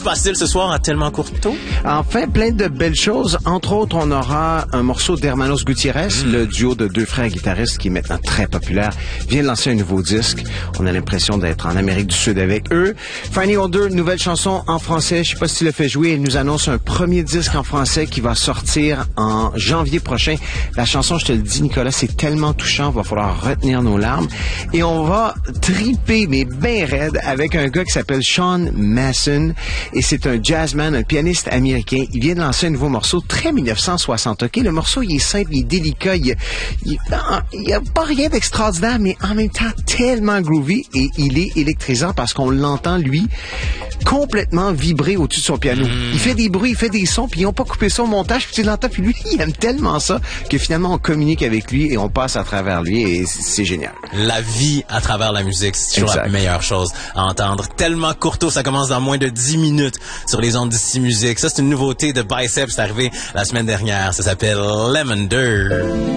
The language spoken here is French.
passe-t-il ce soir à Tellement Courteau? Enfin, plein de belles choses. Entre autres, on aura un morceau d'Hermanos Gutiérrez, le duo de deux frères guitaristes qui est maintenant très populaire, vient de lancer un nouveau disque. On a l'impression d'être en Amérique du Sud avec eux. Fanny Older, nouvelle chanson en français. Je sais pas si tu l'as fait jouer. Elle nous annonce un premier disque en français qui va sortir en janvier prochain. La chanson, je te le dis, Nicolas, c'est tellement touchant. Va falloir retenir nos larmes. Et on va triper, mais bien raide, avec un gars qui s'appelle Sean Masson. Et c'est un jazzman, un pianiste américain. Il vient de lancer un nouveau morceau, très 1960, OK? Le morceau, il est simple, il est délicat, il y a pas rien d'extraordinaire, mais en même temps tellement groovy, et il est électrisant parce qu'on l'entend, lui, complètement vibrer au-dessus de son piano. Il fait des bruits, il fait des sons, puis ils n'ont pas coupé ça au montage, puis tu l'entends, puis lui, il aime tellement ça que finalement, on communique avec lui et on passe à travers lui, et c'est génial. La vie à travers la musique, c'est toujours la meilleure chose à entendre. Tellement Courteau, ça commence dans moins de 10 minutes sur les ondes d'Ici Musique. Ça, c'est une nouveauté de Biceps, c'est arrivé la semaine dernière. Ça s'appelle Lemon Dirt.